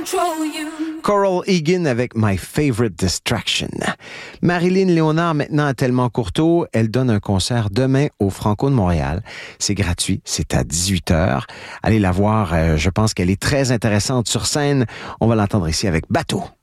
Coral Egan avec My Favorite Distraction. Marilyn Léonard, maintenant à Tellement Courteau, elle donne un concert demain au Franco de Montréal. C'est gratuit, c'est à 18h. Allez la voir, je pense qu'elle est très intéressante sur scène. On va l'entendre ici avec Bateau.